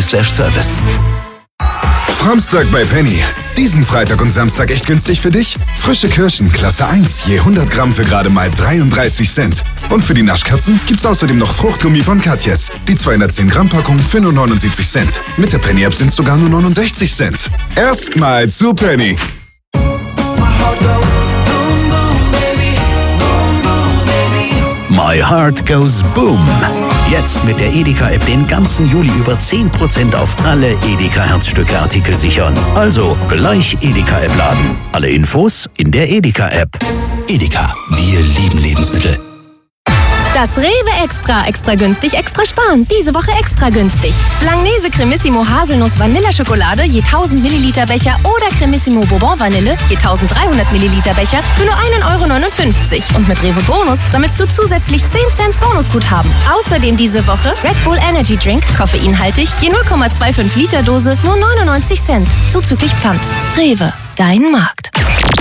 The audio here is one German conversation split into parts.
penny.de/service. Samstag bei Penny. Diesen Freitag und Samstag echt günstig für dich? Frische Kirschen, Klasse 1, je 100 Gramm für gerade mal 33 Cent. Und für die Naschkatzen gibt's außerdem noch Fruchtgummi von Katjes. Die 210 Gramm Packung für nur 79 Cent. Mit der Penny-App sind's sogar nur 69 Cent. Erstmal zu Penny. My Heart Goes Boom. Jetzt mit der Edeka-App den ganzen Juli über 10% auf alle Edeka-Herzstücke-Artikel sichern. Also gleich Edeka-App laden. Alle Infos in der Edeka-App. Edeka, wir lieben Lebensmittel. Das Rewe Extra günstig, extra sparen. Diese Woche extra günstig. Langnese Cremissimo Haselnuss Vanilleschokolade je 1000 Milliliter Becher oder Cremissimo Bourbon Vanille je 1300 Milliliter Becher für nur 1,59 €. Und mit Rewe Bonus sammelst du zusätzlich 10 Cent Bonusguthaben. Außerdem diese Woche Red Bull Energy Drink, koffeinhaltig, je 0,25 Liter Dose, nur 99 Cent. Zuzüglich Pfand. Rewe, dein Markt.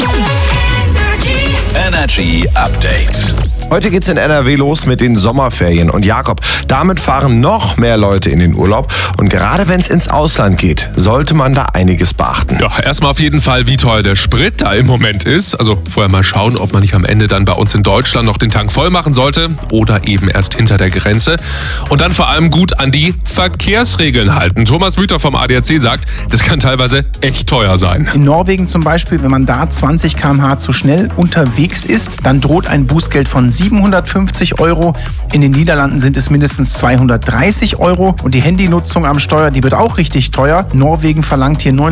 Energy Update. Heute geht's in NRW los mit den Sommerferien. Und Jakob, damit fahren noch mehr Leute in den Urlaub. Und gerade wenn es ins Ausland geht, sollte man da einiges beachten. Ja, erstmal auf jeden Fall, wie teuer der Sprit da im Moment ist. Also vorher mal schauen, ob man nicht am Ende dann bei uns in Deutschland noch den Tank voll machen sollte oder eben erst hinter der Grenze. Und dann vor allem gut an die Verkehrsregeln halten. Thomas Müther vom ADAC sagt, das kann teilweise echt teuer sein. In Norwegen zum Beispiel, wenn man da 20 km/h zu schnell unterwegs ist, dann droht ein Bußgeld von 750 €. In den Niederlanden sind es mindestens 230 € und die Handynutzung am Steuer, die wird auch richtig teuer. Norwegen verlangt hier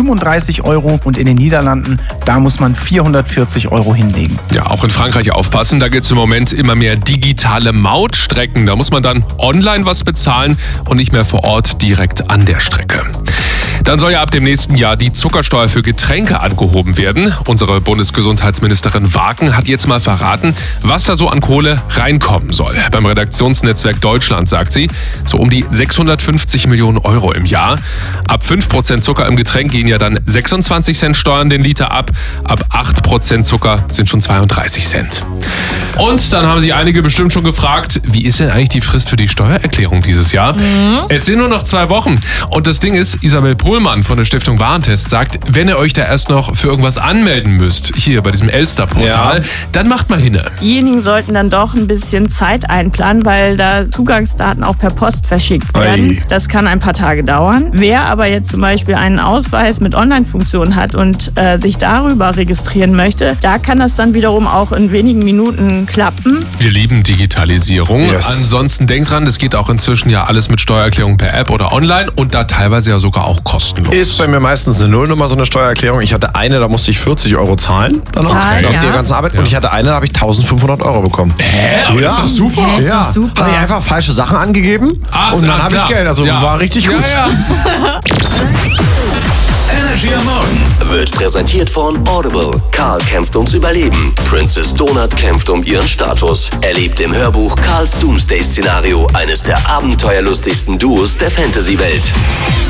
935 € und in den Niederlanden, da muss man 440 € hinlegen. Ja, auch in Frankreich aufpassen, da gibt es im Moment immer mehr digitale Mautstrecken. Da muss man dann online was bezahlen und nicht mehr vor Ort direkt an der Strecke. Dann soll ja ab dem nächsten Jahr die Zuckersteuer für Getränke angehoben werden. Unsere Bundesgesundheitsministerin Waken hat jetzt mal verraten, was da so an Kohle reinkommen soll. Beim Redaktionsnetzwerk Deutschland sagt sie, so um die 650 Millionen € im Jahr. Ab 5% Zucker im Getränk gehen ja dann 26 Cent Steuern den Liter ab. Ab 8% Zucker sind schon 32 Cent. Und dann haben sich einige bestimmt schon gefragt, wie ist denn eigentlich die Frist für die Steuererklärung dieses Jahr? Es sind nur noch 2 Wochen. Und das Ding ist, Isabel Pohlmann von der Stiftung Warentest sagt, wenn ihr euch da erst noch für irgendwas anmelden müsst, hier bei diesem Elster-Portal, dann macht mal hinne. Diejenigen sollten dann doch ein bisschen Zeit einplanen, weil da Zugangsdaten auch per Post verschickt werden. Das kann ein paar Tage dauern. Wer aber jetzt zum Beispiel einen Ausweis mit Online-Funktion hat und sich darüber registrieren möchte, da kann das dann wiederum auch in wenigen Minuten klappen. Wir lieben Digitalisierung. Yes. Ansonsten denkt dran, das geht auch inzwischen ja alles mit Steuererklärung per App oder online und da teilweise ja sogar auch kostenlos. Ist bei mir meistens eine Nullnummer, so eine Steuererklärung. Ich hatte eine, da musste ich 40 € zahlen. Dann noch Zahlen, nach ja. der ganzen Arbeit. Und ich hatte eine, da habe ich 1500 € bekommen. Aber das ist doch super. Ist Ja, doch super. habe ich einfach falsche Sachen angegeben und dann habe ich klar. Geld. Also Ja. war richtig gut. Ja. Energy am Morgen wird präsentiert von Audible. Karl kämpft ums Überleben. Princess Donut kämpft um ihren Status. Erlebt im Hörbuch Karls Doomsday-Szenario eines der abenteuerlustigsten Duos der Fantasy-Welt.